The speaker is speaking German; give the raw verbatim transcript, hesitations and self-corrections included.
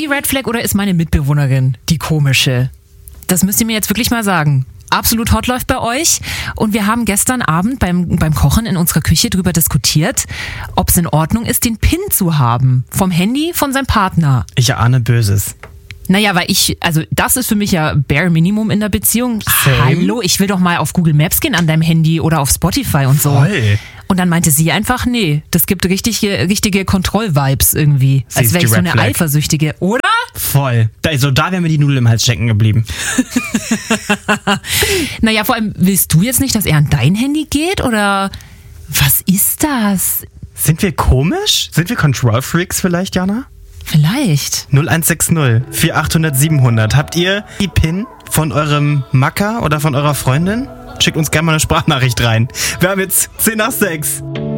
Red Flag oder ist meine Mitbewohnerin die komische? Das müsst ihr mir jetzt wirklich mal sagen. Absolut hot läuft bei euch. Und wir haben gestern Abend beim, beim Kochen in unserer Küche drüber diskutiert, ob es in Ordnung ist, den PIN zu haben. Vom Handy von seinem Partner. Ich ahne Böses. Naja, weil ich, also das ist für mich ja bare Minimum in der Beziehung. Same. Hallo, ich will doch mal auf Google Maps gehen an deinem Handy oder auf Spotify und so. Voll. Und dann meinte sie einfach, nee, das gibt richtige, richtige Kontroll-Vibes irgendwie. Sie als ist wäre die ich so Red eine Flag. Eifersüchtige, oder? Voll. Da, also da wären mir die Nudeln im Hals stecken geblieben. Naja, vor allem, willst du jetzt nicht, dass er an dein Handy geht? Oder was ist das? Sind wir komisch? Sind wir Control-Freaks vielleicht, Jana? Vielleicht. null eins sechs null vier achthundert siebenhundert. Habt ihr die PIN von eurem Macker oder von eurer Freundin? Schickt uns gerne mal eine Sprachnachricht rein. Wir haben jetzt zehn nach sechs.